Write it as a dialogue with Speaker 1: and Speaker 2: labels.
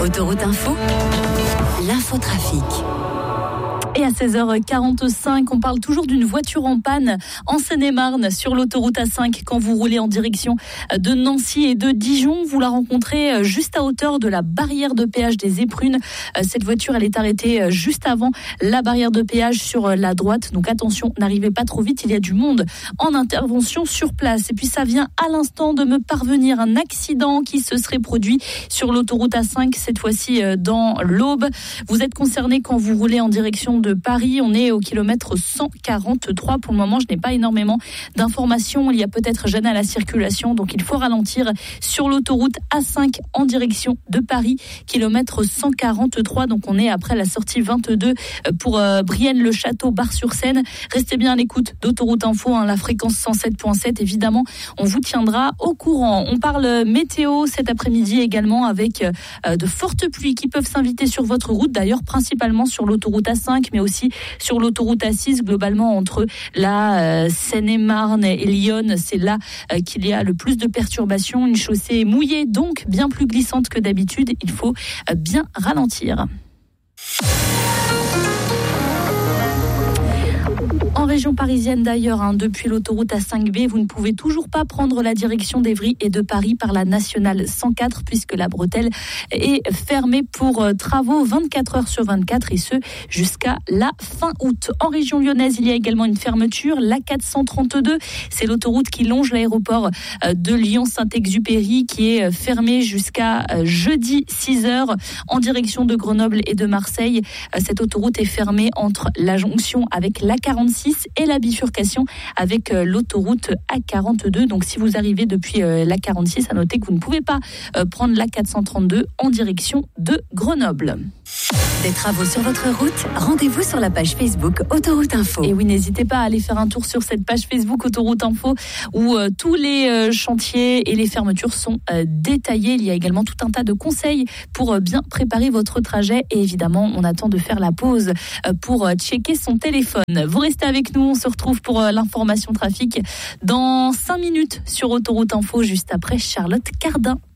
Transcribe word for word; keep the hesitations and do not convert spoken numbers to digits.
Speaker 1: Autoroute Info, l'infotrafic.
Speaker 2: Et à seize heures quarante-cinq, on parle toujours d'une voiture en panne en Seine-et-Marne sur l'autoroute A cinq. Quand vous roulez en direction de Nancy et de Dijon, vous la rencontrez juste à hauteur de la barrière de péage des Éprunes. Cette voiture, elle est arrêtée juste avant la barrière de péage sur la droite. Donc attention, n'arrivez pas trop vite, il y a du monde en intervention sur place. Et puis ça vient à l'instant de me parvenir un accident qui se serait produit sur l'autoroute A cinq, cette fois-ci dans l'Aube. Vous êtes concerné quand vous roulez en direction de de Paris, on est au kilomètre cent quarante-trois. Pour le moment, je n'ai pas énormément d'informations. Il y a peut-être gêne à la circulation, donc il faut ralentir sur l'autoroute A cinq en direction de Paris, kilomètre cent quarante-trois. Donc on est après la sortie vingt-deux pour euh, Brienne-le-Château, Bar-sur-Seine. Restez bien à l'écoute d'Autoroute Info, hein, la fréquence cent sept virgule sept. Évidemment, on vous tiendra au courant. On parle météo cet après-midi également avec euh, de fortes pluies qui peuvent s'inviter sur votre route, d'ailleurs principalement sur l'autoroute A cinq, mais aussi sur l'autoroute A six, globalement entre la euh, Seine-et-Marne et Lyon, c'est là euh, qu'il y a le plus de perturbations. Une chaussée mouillée, donc bien plus glissante que d'habitude. Il faut euh, bien ralentir. En région parisienne d'ailleurs, hein, depuis l'autoroute A cinq B, vous ne pouvez toujours pas prendre la direction d'Evry et de Paris par la nationale cent quatre puisque la bretelle est fermée pour euh, travaux vingt-quatre heures sur vingt-quatre et ce jusqu'à la fin août. En région lyonnaise, il y a également une fermeture, l'A quatre cent trente-deux, c'est l'autoroute qui longe l'aéroport euh, de Lyon-Saint-Exupéry qui est fermée jusqu'à euh, jeudi six heures en direction de Grenoble et de Marseille. Euh, cette autoroute est fermée entre la jonction avec l'A quarante-six et la bifurcation avec euh, l'autoroute A quarante-deux. Donc si vous arrivez depuis euh, l'A quarante-six, à noter que vous ne pouvez pas euh, prendre l'A quatre cent trente-deux en direction de Grenoble.
Speaker 1: Des travaux sur votre route, rendez-vous sur la page Facebook Autoroute Info.
Speaker 2: Et oui, n'hésitez pas à aller faire un tour sur cette page Facebook Autoroute Info où euh, tous les euh, chantiers et les fermetures sont euh, détaillés. Il y a également tout un tas de conseils pour euh, bien préparer votre trajet. Et évidemment, on attend de faire la pause euh, pour euh, checker son téléphone. Vous restez avec nous, on se retrouve pour euh, l'information trafic dans cinq minutes sur Autoroute Info, juste après Charlotte Cardin.